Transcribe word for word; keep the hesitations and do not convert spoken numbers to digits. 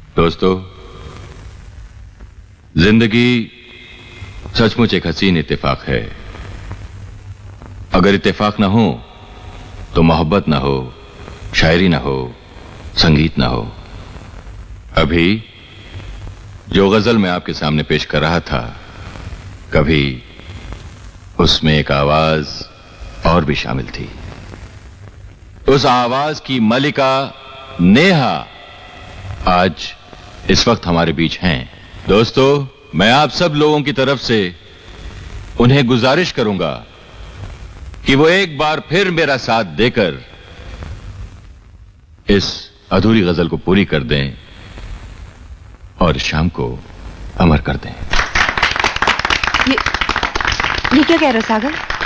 दोस्तों, जिंदगी सचमुच एक हसीन इत्तेफाक है। अगर इत्तेफाक ना हो तो मोहब्बत ना हो, शायरी ना हो, संगीत ना हो। अभी जो गजल मैं आपके सामने पेश कर रहा था, कभी उसमें एक आवाज और भी शामिल थी। उस आवाज की मलिका नेहा आज इस वक्त हमारे बीच हैं। दोस्तों, मैं आप सब लोगों की तरफ से उन्हें गुजारिश करूंगा कि वो एक बार फिर मेरा साथ देकर इस अधूरी गजल को पूरी कर दें और शाम को अमर कर दें। ये, ये क्या कह रहे हो सागर?